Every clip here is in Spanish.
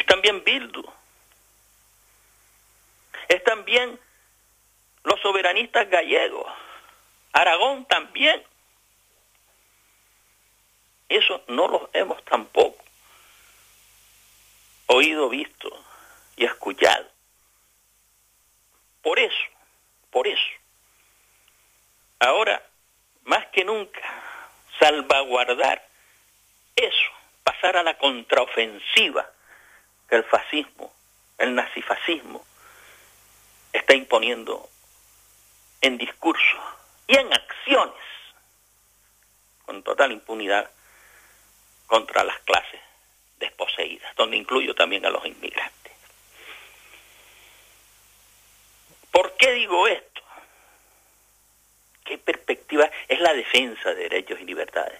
también Bildu, es también los soberanistas gallegos, Aragón también. Eso no los hemos tampoco oído, visto y escuchado. Por eso, ahora, más que nunca, salvaguardar eso, pasar a la contraofensiva que el fascismo, el nazifascismo, está imponiendo en discursos y en acciones con total impunidad contra las clases desposeídas, donde incluyo también a los inmigrantes. ¿Por qué digo esto? ¿Qué perspectiva? Es la defensa de derechos y libertades.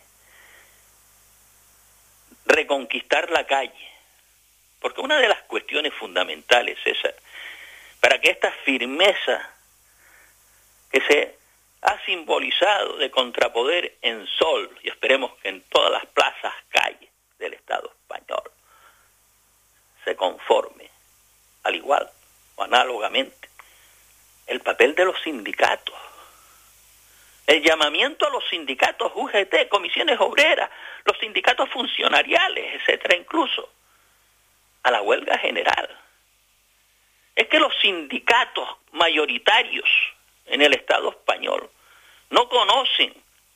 Reconquistar la calle. Porque una de las cuestiones fundamentales, César, para que esta firmeza que se ha simbolizado de contrapoder en Sol, y esperemos que en todas las plazas, calles del Estado español, se conforme, al igual o análogamente, el papel de los sindicatos, el llamamiento a los sindicatos UGT, comisiones obreras, los sindicatos funcionariales, etcétera, incluso a la huelga general. Es que los sindicatos mayoritarios en el Estado español no conocen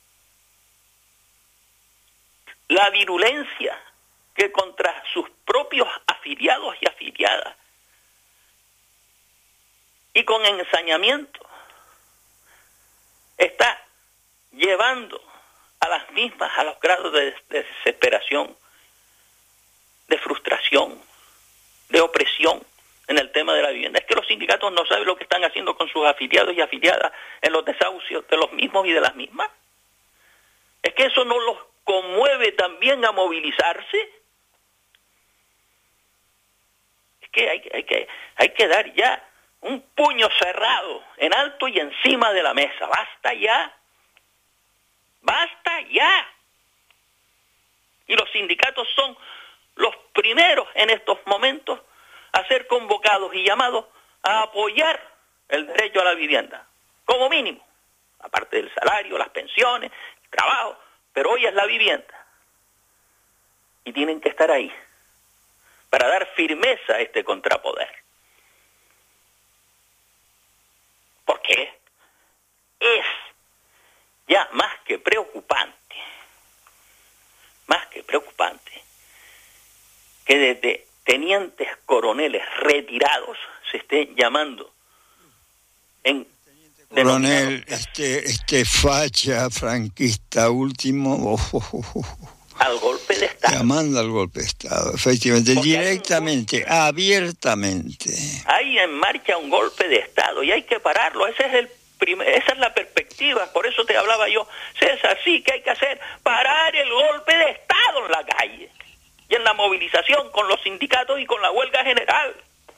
la virulencia que contra sus propios afiliados y afiliadas y con ensañamiento está llevando a las mismas a los grados de desesperación, de frustración, de opresión en el tema de la vivienda. Es que los sindicatos no saben lo que están haciendo con sus afiliados y afiliadas en los desahucios de los mismos y de las mismas. Es que eso no los conmueve también a movilizarse. Es que hay que dar ya un puño cerrado en alto y encima de la mesa. ¡Basta ya! ¡Basta ya! Y los sindicatos son los primeros en estos momentos a ser convocados y llamados a apoyar el derecho a la vivienda, como mínimo, aparte del salario, las pensiones, el trabajo, pero hoy es la vivienda. Y tienen que estar ahí para dar firmeza a este contrapoder. Porque es ya más que preocupante, que desde tenientes coroneles retirados se esté llamando en coronel, facha franquista último, al golpe de Estado. Llamando al golpe de Estado, efectivamente, porque directamente, abiertamente. Hay en marcha un golpe de Estado y hay que pararlo. Esa es la perspectiva. Por eso te hablaba yo, César, sí, ¿qué hay que hacer? Parar el golpe de Estado en la calle y en la movilización con los sindicatos y con la huelga general.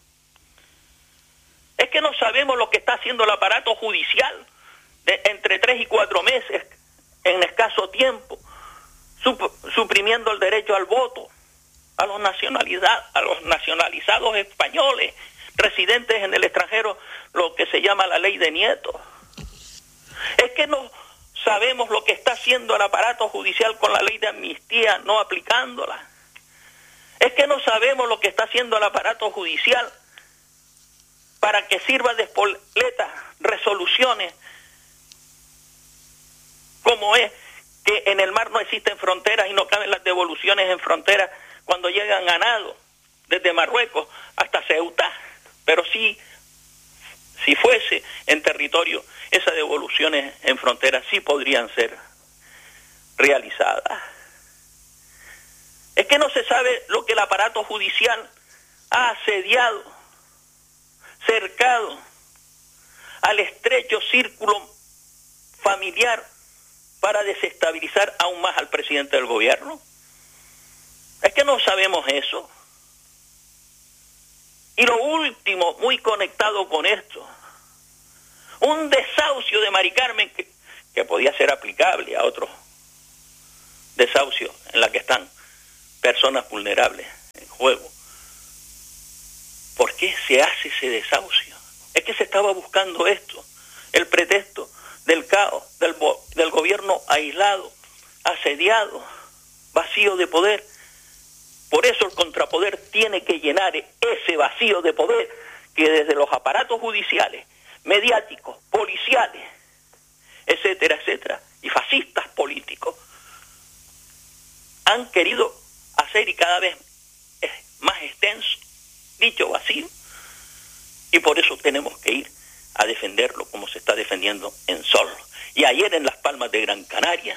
Es que no sabemos lo que está haciendo el aparato judicial entre 3 y 4 meses, en escaso tiempo, suprimiendo el derecho al voto a los nacionalizados españoles residentes en el extranjero, lo que se llama la ley de nietos. Es que no sabemos lo que está haciendo el aparato judicial con la ley de amnistía, no aplicándola. Es que no sabemos lo que está haciendo el aparato judicial para que sirva de espoleta resoluciones como es que en el mar no existen fronteras y no caben las devoluciones en fronteras cuando llegan ganados desde Marruecos hasta Ceuta, pero si fuese en territorio, esas devoluciones en fronteras sí podrían ser realizadas. Es que no se sabe lo que el aparato judicial ha asediado, cercado al estrecho círculo familiar para desestabilizar aún más al presidente del gobierno. Es que no sabemos eso. Y lo último, muy conectado con esto, un desahucio de Mari Carmen que podía ser aplicable a otros desahucios en la que están personas vulnerables en juego, se hace ese desahucio? Es que se estaba buscando esto, el pretexto del caos, del gobierno aislado, asediado, vacío de poder. Por eso el contrapoder tiene que llenar ese vacío de poder que desde los aparatos judiciales, mediáticos, policiales, etcétera, etcétera, y fascistas políticos, han querido hacer, y cada vez es más extenso, dicho vacío, y por eso tenemos que ir a defenderlo como se está defendiendo en Sol. Y ayer en Las Palmas de Gran Canaria,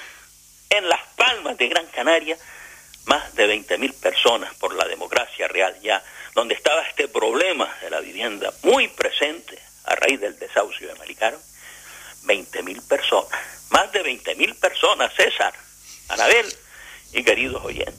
más de 20.000 personas por la democracia real ya, donde estaba este problema de la vivienda muy presente a raíz del desahucio de Maricarmen, 20.000 personas, más de 20.000 personas, César, Anabel y queridos oyentes.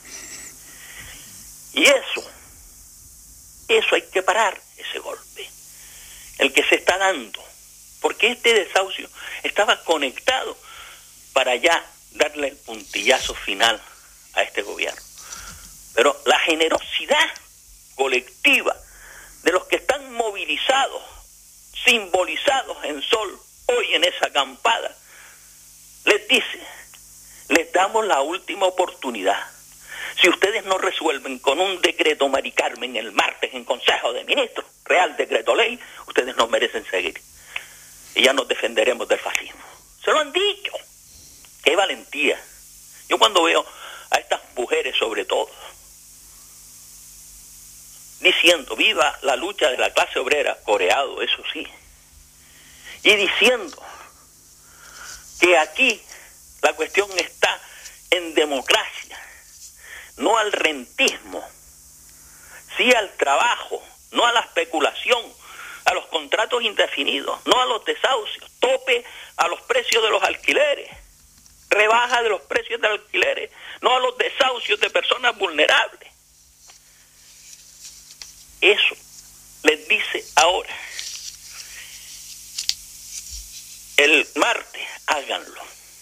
Y eso hay que parar, ese golpe, el que se está dando, porque este desahucio estaba conectado para ya darle el puntillazo final a este gobierno. Pero la generosidad colectiva de los que están movilizados, simbolizados en Sol, hoy en esa acampada, les dice, les damos la última oportunidad. Si ustedes no resuelven con un decreto Maricarmen el martes en Consejo de Ministros, Real Decreto Ley, ustedes no merecen seguir. Y ya nos defenderemos del fascismo. Se lo han dicho. ¡Qué valentía! Yo cuando veo a estas mujeres, sobre todo, diciendo, viva la lucha de la clase obrera, coreado, eso sí, y diciendo que aquí la cuestión está en democracia, no al rentismo, sí al trabajo, no a la especulación, a los contratos indefinidos, no a los desahucios, tope a los precios de los alquileres, rebaja de los precios de los alquileres, no a los desahucios de personas vulnerables. Eso les dice ahora. El martes, háganlo.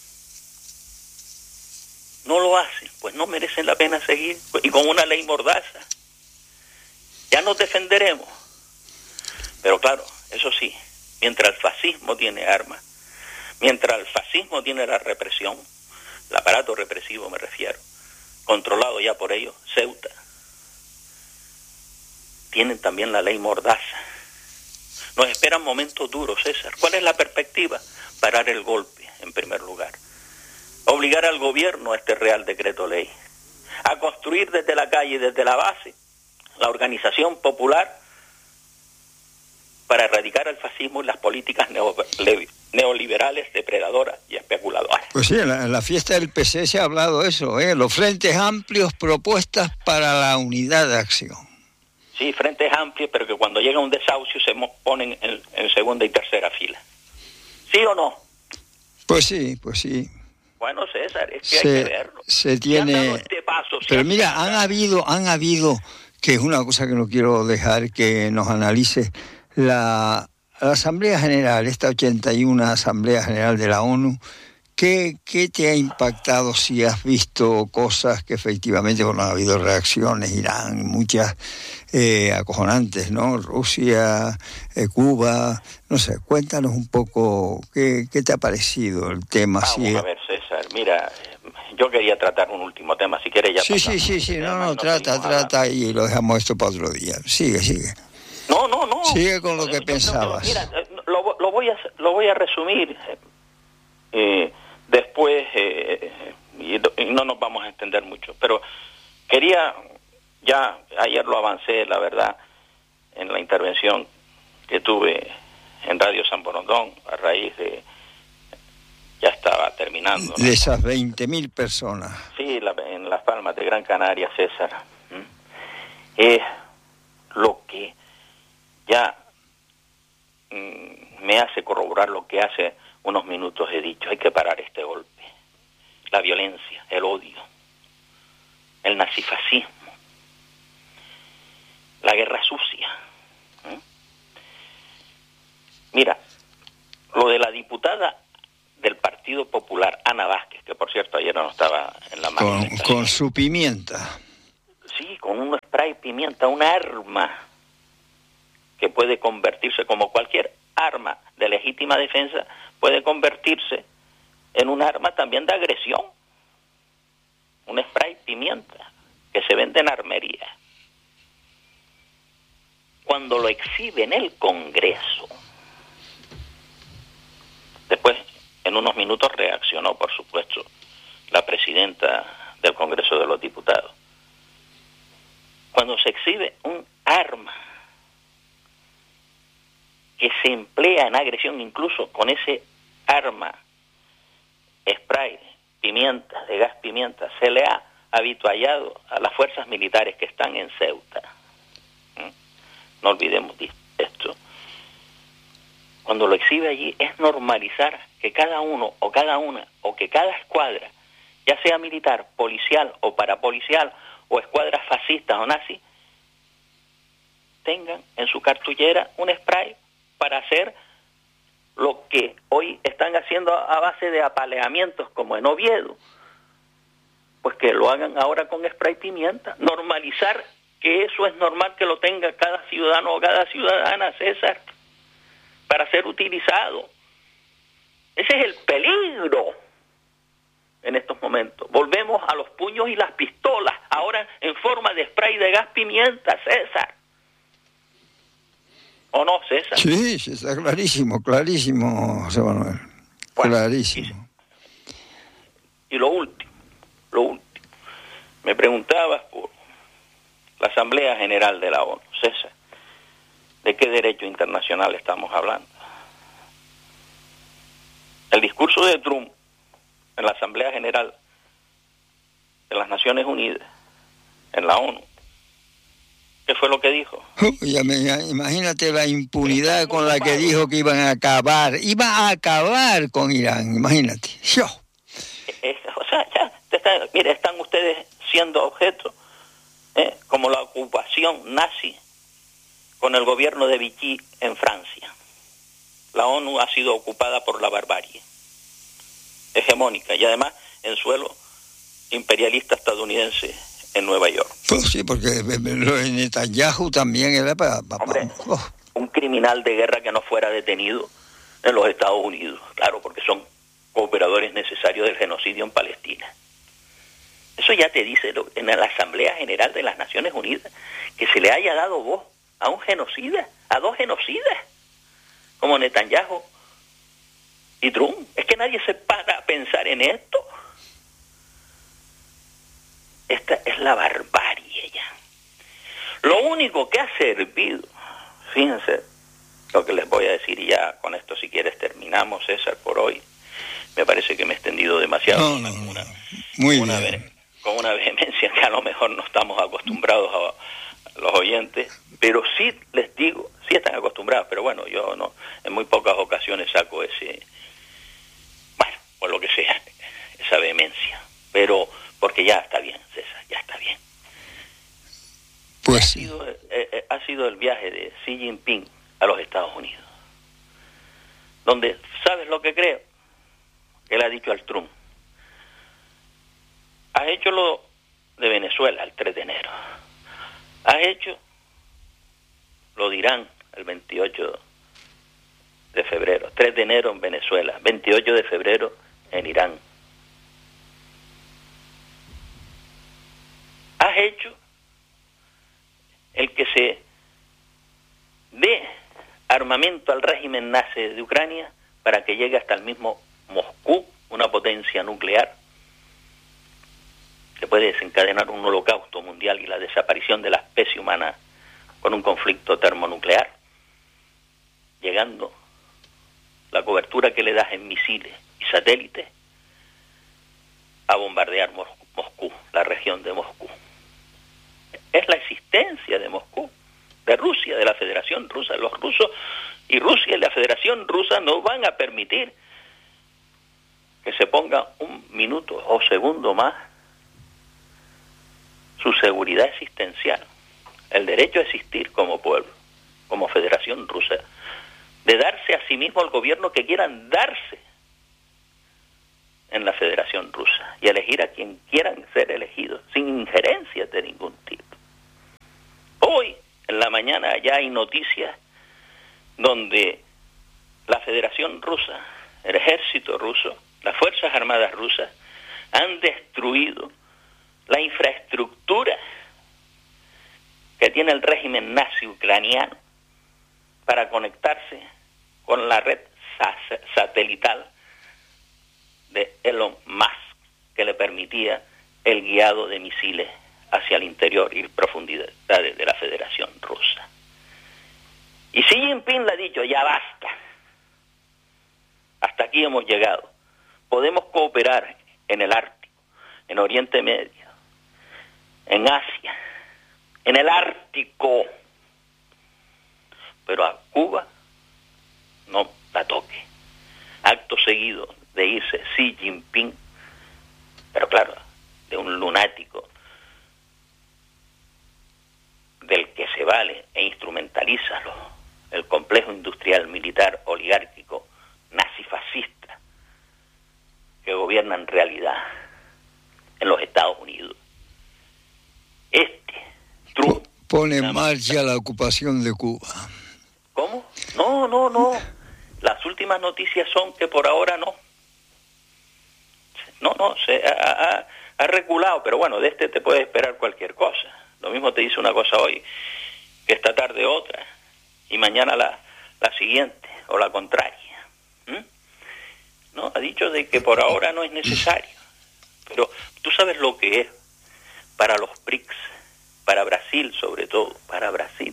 No lo hacen, pues no merecen la pena seguir. Y con una ley mordaza. Ya nos defenderemos. Pero claro, eso sí, mientras el fascismo tiene armas, mientras el fascismo tiene la represión, el aparato represivo me refiero, controlado ya por ellos, Ceuta, tienen también la ley mordaza. Nos esperan momentos duros, César. ¿Cuál es la perspectiva? Parar el golpe, en primer lugar. Obligar al gobierno a este Real Decreto Ley. A construir desde la calle, desde la base, la organización popular para erradicar el fascismo y las políticas neoliberales, depredadoras y especuladoras. Pues sí, en la fiesta del PC se ha hablado de eso, los frentes amplios, propuestas para la unidad de acción. Sí, frentes amplios, pero que cuando llega un desahucio se ponen en segunda y tercera fila. ¿Sí o no? Pues sí, pues sí. Bueno, César, es que hay que verlo. Se tiene... Este paso, pero mira, han habido, que es una cosa que no quiero dejar que nos analice, la Asamblea General, esta 81 Asamblea General de la ONU, ¿qué te ha impactado si has visto cosas que efectivamente, bueno, ha habido reacciones, Irán, muchas acojonantes, ¿no? Rusia, Cuba, no sé, cuéntanos un poco qué te ha parecido el tema. Vamos a ver, César, mira, yo quería tratar un último tema, si quieres ya pasamos. Sí, no, trata y lo dejamos esto para otro día. Sigue. No. Sigue con lo que pensabas. Mira, lo voy a resumir después y no nos vamos a extender mucho, pero quería, ya ayer lo avancé, la verdad, en la intervención que tuve en Radio San Borondón a raíz de, ya estaba terminando, ¿no? De esas 20.000 personas. Sí, en Las Palmas de Gran Canaria, César, es lo que ya me hace corroborar lo que hace unos minutos he dicho. Hay que parar este golpe, la violencia, el odio, el nazifascismo, la guerra sucia. Mira, lo de la diputada del Partido Popular, Ana Vázquez, que por cierto ayer no estaba en la manifestación. Con su pimienta. Sí, con un spray pimienta, un arma que puede convertirse, como cualquier arma de legítima defensa, puede convertirse en un arma también de agresión. Un spray pimienta que se vende en armería. Cuando lo exhibe en el Congreso, después, en unos minutos, reaccionó, por supuesto, la presidenta del Congreso de los Diputados. Cuando se exhibe un arma que se emplea en agresión, incluso con ese arma, spray, pimienta, de gas pimienta, se le ha habituallado a las fuerzas militares que están en Ceuta. No olvidemos esto. Cuando lo exhibe allí es normalizar que cada uno o cada una o que cada escuadra, ya sea militar, policial o parapolicial o escuadras fascistas o nazis, tengan en su cartullera un spray para hacer lo que hoy están haciendo a base de apaleamientos como en Oviedo, pues que lo hagan ahora con spray pimienta. Normalizar que eso es normal que lo tenga cada ciudadano o cada ciudadana, César, para ser utilizado. Ese es el peligro en estos momentos. Volvemos a los puños y las pistolas, ahora en forma de spray de gas pimienta, César. ¿O no, César? Sí, está clarísimo, clarísimo, José Manuel. Bueno, clarísimo. Y lo último. Me preguntabas por la Asamblea General de la ONU, César. ¿De qué derecho internacional estamos hablando? El discurso de Trump en la Asamblea General de las Naciones Unidas, en la ONU, ¿qué fue lo que dijo? Imagínate la impunidad con la que dijo que iba a acabar con Irán, imagínate. O sea, mire, están ustedes siendo objeto, como la ocupación nazi con el gobierno de Vichy en Francia. La ONU ha sido ocupada por la barbarie hegemónica y además en suelo imperialista estadounidense en Nueva York. Pues sí, porque lo de Netanyahu también era para... Hombre, un criminal de guerra que no fuera detenido en los Estados Unidos, claro, porque son cooperadores necesarios del genocidio en Palestina. Eso ya te dice en la Asamblea General de las Naciones Unidas, que se le haya dado voz a un genocida, a dos genocidas, como Netanyahu y Trump. Es que nadie se para a pensar en esto. Esta es la barbarie ya. Lo único que ha servido, fíjense lo que les voy a decir, y ya con esto si quieres terminamos, César, por hoy. Me parece que me he extendido demasiado. Con una vehemencia que a lo mejor no estamos acostumbrados a los oyentes, pero sí les digo, sí están acostumbrados, pero bueno, yo no, en muy pocas ocasiones saco por lo que sea, esa vehemencia, pero porque ya está bien, César, ya está bien. Pues ha sido el viaje de Xi Jinping a los Estados Unidos, donde, ¿sabes lo que creo? Que él ha dicho al Trump: has hecho lo de Venezuela el 3 de enero, has hecho lo de Irán el 28 de febrero, 3 de enero en Venezuela, 28 de febrero en Irán. Has hecho el que se dé armamento al régimen nazi de Ucrania para que llegue hasta el mismo Moscú, una potencia nuclear que puede desencadenar un holocausto mundial y la desaparición de la especie humana con un conflicto termonuclear, llegando la cobertura que le das en misiles y satélites a bombardear Moscú, la región de Moscú. Es la existencia de Moscú, de Rusia, de la Federación Rusa. Los rusos y Rusia y la Federación Rusa no van a permitir que se ponga un minuto o segundo más su seguridad existencial, el derecho a existir como pueblo, como Federación Rusa, de darse a sí mismo el gobierno que quieran darse en la Federación Rusa y elegir a quien quieran ser elegidos, sin injerencias de ningún tipo. Hoy, en la mañana, ya hay noticias donde la Federación Rusa, el ejército ruso, las Fuerzas Armadas rusas han destruido la infraestructura que tiene el régimen nazi ucraniano para conectarse con la red satelital de Elon Musk, que le permitía el guiado de misiles hacia el interior y profundidades de la Federación Rusa. Y Xi Jinping le ha dicho, ya basta, hasta aquí hemos llegado. Podemos cooperar en el Ártico, en Oriente Medio, en Asia, en el Ártico, pero a Cuba no la toque. Acto seguido de irse Xi Jinping, pero claro, de un lunático del que se vale e instrumentaliza el complejo industrial militar oligárquico nazifascista que gobierna en realidad en los Estados Unidos. Trump pone en marcha la ocupación de Cuba. ¿Cómo? No. Las últimas noticias son que por ahora no. Se ha reculado, pero bueno, de este te puedes esperar cualquier cosa. Lo mismo te dice una cosa hoy, que esta tarde otra, y mañana la siguiente, o la contraria. No, ha dicho de que por ahora no es necesario. Pero tú sabes lo que es para los BRICS, para Brasil sobre todo, para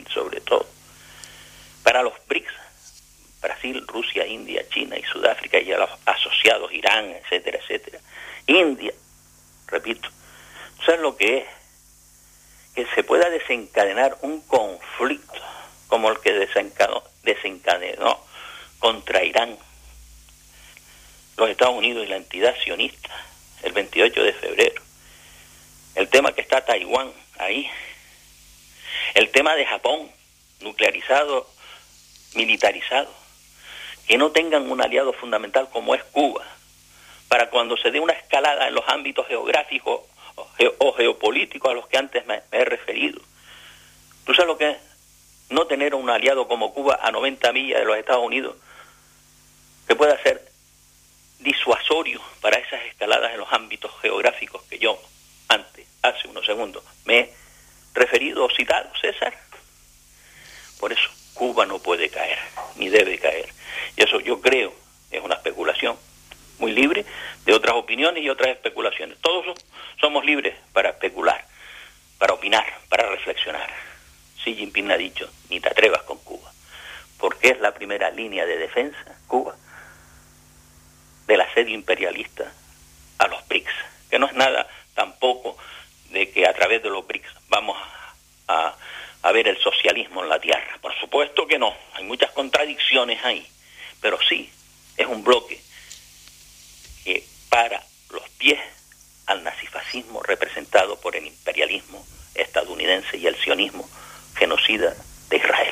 los BRICS, Brasil, Rusia, India, China y Sudáfrica y a los asociados, Irán, etcétera, India, repito, ¿sabes lo que es? Que se pueda desencadenar un conflicto como el que desencadenó contra Irán los Estados Unidos y la entidad sionista el 28 de febrero. El tema que está Taiwán ahí. El tema de Japón, nuclearizado, militarizado. Que no tengan un aliado fundamental como es Cuba, para cuando se dé una escalada en los ámbitos geográficos o geopolíticos a los que antes me he referido. ¿Tú sabes lo que es no tener un aliado como Cuba a 90 millas de los Estados Unidos, que pueda ser disuasorio para esas escaladas en los ámbitos geográficos que yo hace unos segundos, me he referido o citado, César? Por eso Cuba no puede caer, ni debe caer. Y eso yo creo es una especulación muy libre de otras opiniones y otras especulaciones. Todos somos libres para especular, para opinar, para reflexionar. Xi Jinping ha dicho, ni te atrevas con Cuba, porque es la primera línea de defensa, Cuba, del asedio imperialista a los BRICS, que no es nada tampoco de que a través de los BRICS vamos a ver el socialismo en la tierra. Por supuesto que no, hay muchas contradicciones ahí, pero sí es un bloque que para los pies al nazifascismo representado por el imperialismo estadounidense y el sionismo genocida de Israel.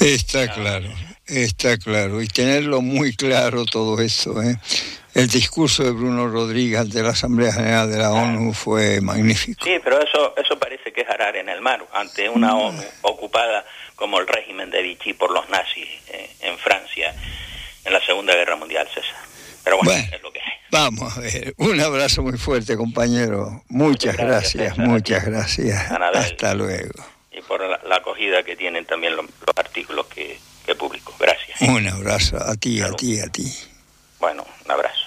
Está claro, y tenerlo muy claro todo eso, ¿eh? El discurso de Bruno Rodríguez ante la Asamblea General de la ONU fue magnífico. Sí, pero eso parece que es arar en el mar, ante una ONU ocupada como el régimen de Vichy por los nazis en Francia en la Segunda Guerra Mundial, César. Pero bueno, es lo que hay. Vamos a ver, un abrazo muy fuerte, compañero. Muchas gracias, César, muchas gracias. Hasta luego. Y por la acogida que tienen también los artículos que publico. Gracias. Un abrazo a ti, a ti. Bueno, un abrazo.